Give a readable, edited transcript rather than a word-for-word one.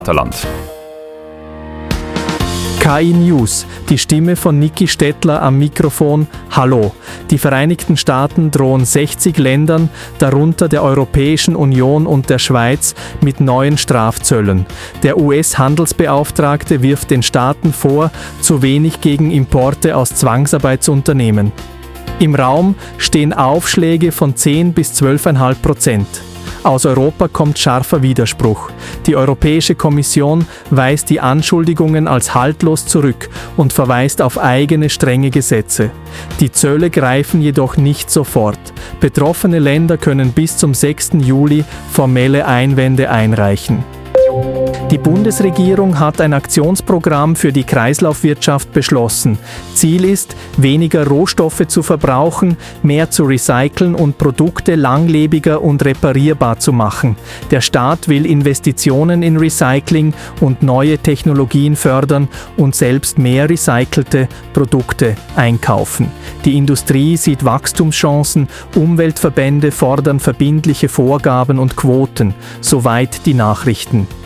Vaterland. KI News, die Stimme von Niki Stettler am Mikrofon. Hallo. Die Vereinigten Staaten drohen 60 Ländern, darunter der Europäischen Union und der Schweiz, mit neuen Strafzöllen. Der US-Handelsbeauftragte wirft den Staaten vor, zu wenig gegen Importe aus Zwangsarbeitsunternehmen. Im Raum stehen Aufschläge von 10 bis 12,5%. Aus Europa kommt scharfer Widerspruch. Die Europäische Kommission weist die Anschuldigungen als haltlos zurück und verweist auf eigene strenge Gesetze. Die Zölle greifen jedoch nicht sofort. Betroffene Länder können bis zum 6. Juli formelle Einwände einreichen. Die Bundesregierung hat ein Aktionsprogramm für die Kreislaufwirtschaft beschlossen. Ziel ist, weniger Rohstoffe zu verbrauchen, mehr zu recyceln und Produkte langlebiger und reparierbar zu machen. Der Staat will Investitionen in Recycling und neue Technologien fördern und selbst mehr recycelte Produkte einkaufen. Die Industrie sieht Wachstumschancen, Umweltverbände fordern verbindliche Vorgaben und Quoten. Soweit die Nachrichten.